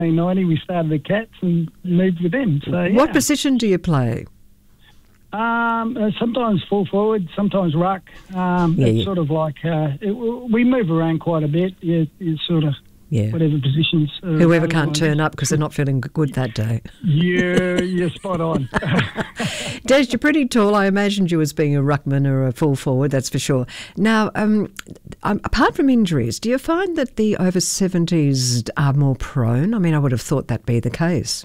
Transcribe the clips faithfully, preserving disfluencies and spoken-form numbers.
ninety, we started the Cats and moved with them. So yeah. What position do you play? Um, uh, sometimes full forward, sometimes ruck. Um, Yeah, it's yeah. sort of like uh, it, we move around quite a bit. Yeah, it's sort of Yeah. whatever positions. Uh, Whoever can't otherwise- turn up because they're not feeling good that day. Yeah, you're spot on. Des, you're pretty tall. I imagined you as being a ruckman or a full forward, that's for sure. Now, um, um, apart from injuries, do you find that the over seventies are more prone? I mean, I would have thought that'd be the case.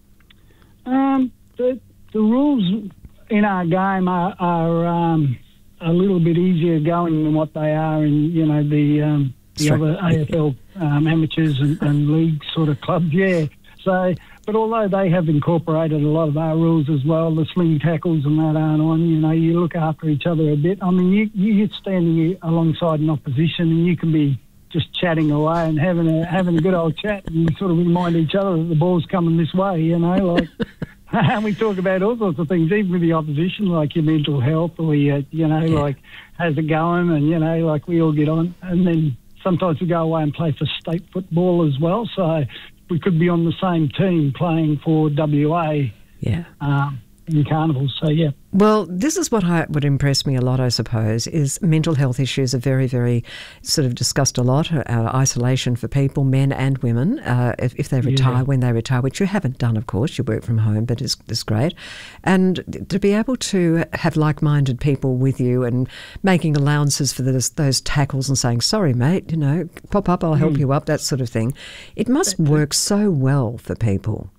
Um, the, the rules in our game are, are um, a little bit easier going than what they are in, you know, the um, the Sure. other A F L um, amateurs and, and league sort of clubs. Yeah. So, but although they have incorporated a lot of our rules as well, the sling tackles and that aren't on. You know, you look after each other a bit. I mean, you you get standing alongside an opposition and you can be just chatting away and having a having a good old chat and sort of remind each other that the ball's coming this way. You know, like. And we talk about all sorts of things, even with the opposition, like your mental health or your, you know, Yeah. like, how's it going? And, you know, like we all get on. And then sometimes we go away and play for state football as well. So we could be on the same team playing for W A Yeah. um, in carnivals. So, yeah. Well, this is what I, would impress me a lot, I suppose, is mental health issues are very, very sort of discussed a lot. Uh, isolation for people, men and women, uh, if, if they retire, Yeah. when they retire, which you haven't done, of course, you work from home, but it's, it's great. And to be able to have like-minded people with you and making allowances for those, those tackles and saying, sorry, mate, you know, pop up, I'll help Mm. you up, that sort of thing. It must work so well for people.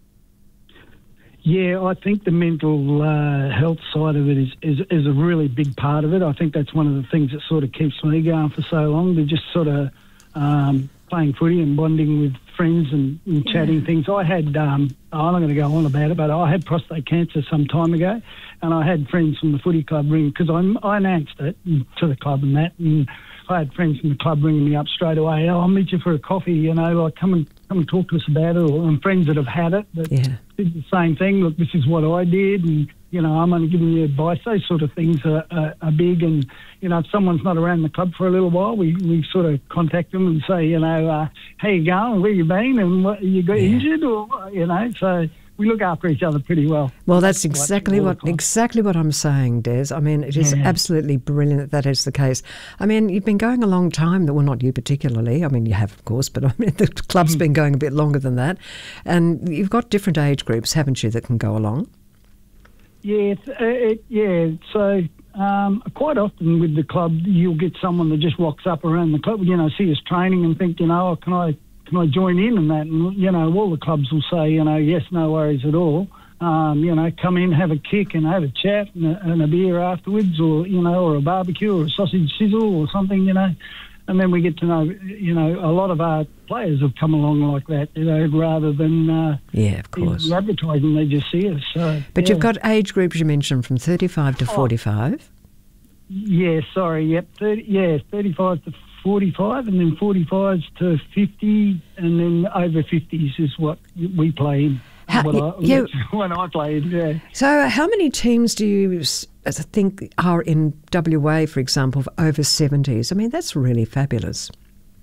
Yeah, I think the mental uh, health side of it is, is is a really big part of it. I think that's one of the things that sort of keeps me going for so long. They're just sort of um, playing footy and bonding with friends and, and chatting things. I had, um, I'm not going to go on about it, but I had prostate cancer some time ago, and I had friends from the footy club ring, because I, I announced it to the club and that, and I had friends from the club ringing me up straight away. Oh, I'll meet you for a coffee, you know, like come and come and talk to us about it. Or and friends that have had it that Yeah. did the same thing. Look, this is what I did, and you know, I'm only giving you advice. Those sort of things are, are, are big. And you know, if someone's not around the club for a little while, we, we sort of contact them and say, you know, uh, how you going? Where you been? And what, you got Yeah. injured, or what, you know? So we look after each other pretty well. Well, that's Like exactly all the what time. exactly what I'm saying, Des. I mean, it is Yeah. absolutely brilliant that that is the case. I mean, you've been going a long time. Well, not you particularly. I mean, you have, of course, but I mean, the club's been going a bit longer than that. And you've got different age groups, haven't you, that can go along? Yeah, it's, uh, it, yeah. So um, quite often with the club, you'll get someone that just rocks up around the club, you know, see us training and think, you know, oh, can I can I join in and that? And, you know, all the clubs will say, you know, yes, no worries at all. Um, you know, come in, have a kick and have a chat and a, and a beer afterwards, or, you know, or a barbecue or a sausage sizzle or something, you know. And then we get to know, you know, a lot of our players have come along like that, you know, rather than uh, Yeah, of in course. the advertising, they just see us. So, But yeah. you've got age groups you mentioned from thirty-five to forty-five. Yeah, sorry, yep, thirty, yeah, thirty-five to forty-five, and then forty-fives to fifty, and then over fifties is what we play in. How- what I, yeah. when I played, yeah. So how many teams do you s- I think are in W A, for example, for over seventies? I mean, that's really fabulous.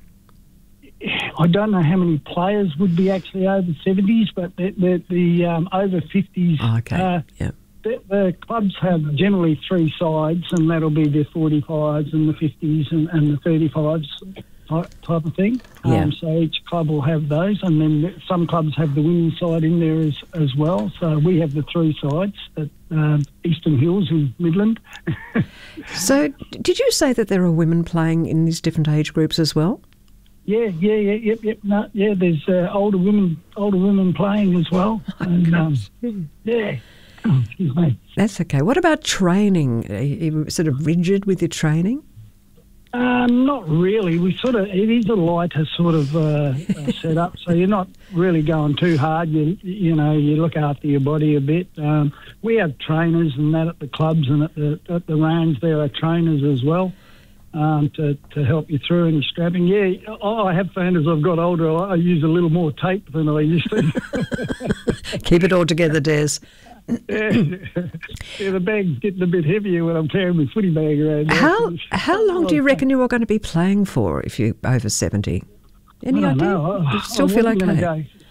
I don't know how many players would be actually over seventies, but the, the, the um, over fifties, Oh, okay, uh, yeah. the, the clubs have generally three sides, and that'll be the forty-fives and the fifties and, and the thirty-fives type, type of thing. Yeah. Um, so each club will have those, and then some clubs have the women's side in there as, as well. So we have the three sides at um, Eastern Hills in Midland. So d- did you say that there are women playing in these different age groups as well? Yeah, yeah, yeah, yep, yep. No, yeah, there's uh, older women, older women playing as well. And, um, yeah, oh, excuse me. That's okay. What about training? Are you sort of rigid with your training? Um, not really. We sort of it is a lighter sort of uh, uh, setup, so you're not really going too hard. You you know you look after your body a bit. Um, we have trainers and that at the clubs, and at the at the range there are trainers as well. Um, to, to help you through any strapping. Yeah, I I have found as I've got older, I use a little more tape than I used to. Keep it all together, Des. yeah. yeah, the bag's getting a bit heavier when I'm carrying my footy bag around. How how long do you reckon you are going to be playing for if you're over seventy? Any I don't idea? know. I- You still I feel wasn't okay? gonna go-